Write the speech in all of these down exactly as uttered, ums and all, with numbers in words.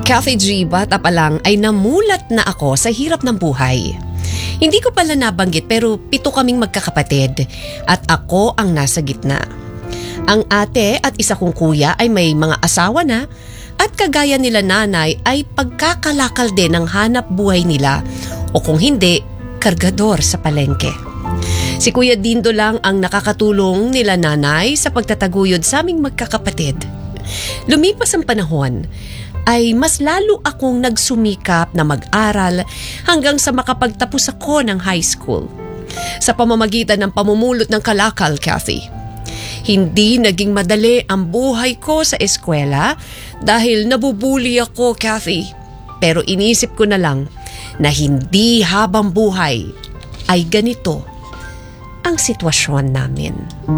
Kathy G, bata pa lang ay namulat na ako sa hirap ng buhay. Hindi ko pala nabanggit pero pito kaming magkakapatid at ako ang nasa gitna. Ang ate at isa kong kuya ay may mga asawa na at kagaya nila nanay ay pagkakalakal din ng hanap buhay nila o kung hindi, kargador sa palengke. Si Kuya Dindo lang ang nakakatulong nila nanay sa pagtataguyod sa aming magkakapatid. Lumipas ang panahon ay mas lalo akong nagsumikap na mag-aral hanggang sa makapagtapos ako ng high school. Sa pamamagitan ng pamumulot ng kalakal, Kathy. Hindi naging madali ang buhay ko sa eskwela dahil nabubuli ako, Kathy. Pero inisip ko na lang na hindi habang buhay ay ganito ang sitwasyon namin.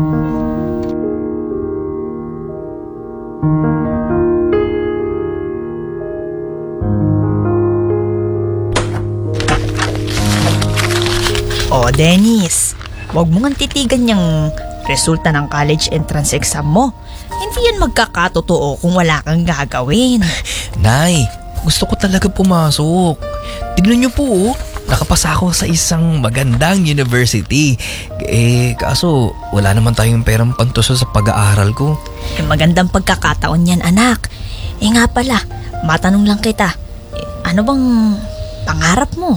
O Dennis, huwag mo nga titigan yung resulta ng college entrance exam mo. Hindi yan magkakatotoo kung wala kang gagawin. Nay, gusto ko talaga pumasok. Tignan niyo po, oh. Nakapasa ako sa isang magandang university. Eh, kaso wala naman tayong perang pantuso sa pag-aaral ko. Eh, magandang pagkakataon yan, anak. Eh nga pala, matanong lang kita. Eh, ano bang pangarap mo?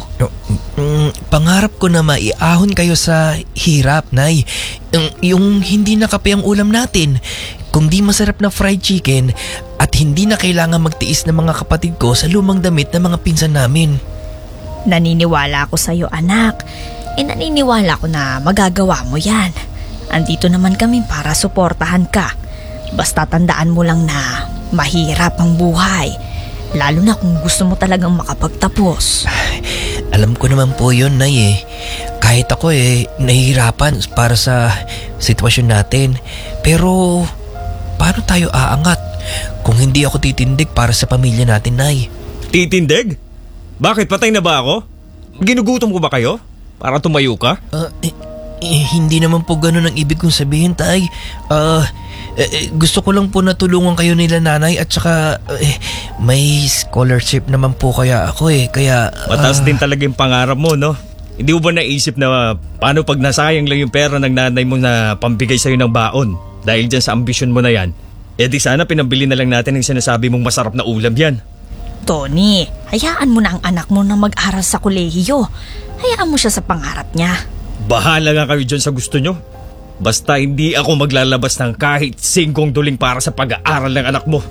Mm, pangarap ko na maiahon kayo sa hirap, Nay. Yung, yung hindi nakape ang ulam natin, kung di masarap na fried chicken, at hindi na kailangan magtiis ng mga kapatid ko sa lumang damit ng mga pinsan namin. Naniniwala ako sa'yo, anak. Eh naniniwala ko na magagawa mo yan. Andito naman kami para suportahan ka. Basta tandaan mo lang na mahirap ang buhay. Lalo na kung gusto mo talagang makapagtapos. Alam ko naman po yun, Nay, eh. Kahit ako eh, nahihirapan para sa sitwasyon natin. Pero paano tayo aangat kung hindi ako titindig para sa pamilya natin, Nay? Titindig? Bakit? Patay na ba ako? Ginugutom ko ba kayo? Para tumayo ka? Uh, eh, eh, hindi naman po ganun ang ibig kong sabihin, Tay. Uh, eh, gusto ko lang po na tulungan kayo nila nanay at saka eh, may scholarship naman po kaya ako eh. Kaya... Uh, Mataas din talaga yung pangarap mo, no? Hindi mo ba naisip na paano pag nasayang lang yung pera ng nanay mo na pambigay sa'yo ng baon? Dahil dyan sa ambisyon mo na yan, eh di sana pinambili na lang natin yung sinasabi mong masarap na ulam yan. Tony, hayaan mo na ang anak mo na mag-aral sa kolehiyo. Hayaan mo siya sa pangarap niya. Bahala nga kayo dyan sa gusto nyo. Basta hindi ako maglalabas ng kahit singkong duling para sa pag-aaral ng anak mo.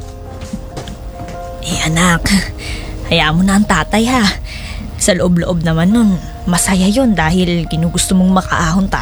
Eh anak, hayaan mo na ang tatay ha. Sa loob-loob naman nun, masaya yun dahil ginugusto mong makaahon tayo.